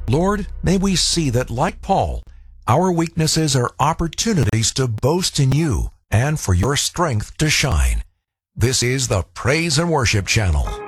Lord, may we see that, like Paul, our weaknesses are opportunities to boast in you and for your strength to shine. This is the Praise and Worship Channel.